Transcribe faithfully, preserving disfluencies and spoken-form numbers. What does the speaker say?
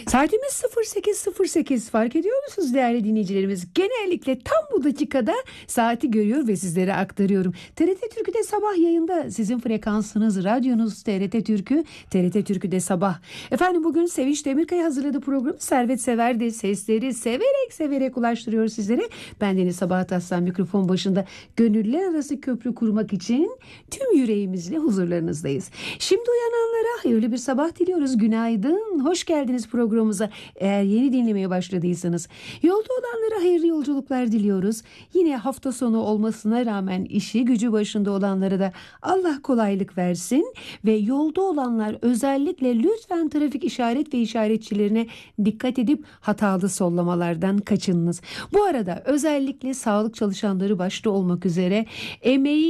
Saatimiz sıfır sekiz sıfır sekiz, fark ediyor musunuz değerli dinleyicilerimiz? Genellikle tam bu dakikada saati görüyor ve sizlere aktarıyorum. T R T Türkü'de sabah yayında, sizin frekansınız, radyonuz T R T Türkü, T R T Türkü'de sabah. Efendim, bugün Sevinç Demirkaya hazırladığı programı Servet Sever de sesleri severek severek ulaştırıyor sizlere. Bendeniz Sabahat Aslan mikrofon başında, gönüller arası köprü kurmak için tüm yüreğimizle huzurlarınızdayız. Şimdi uyananlara hayırlı bir sabah diliyoruz. Günaydın, hoş geldiniz programımıza. Eğer yeni dinlemeye başladıysanız, yolda olanlara hayırlı yolculuklar diliyoruz. Yine hafta sonu olmasına rağmen işi gücü başında olanlara da Allah kolaylık versin ve yolda olanlar özellikle lütfen trafik işaret ve işaretçilerine dikkat edip hatalı sollamalardan kaçınınız. Bu arada özellikle sağlık çalışanları başta olmak üzere emeği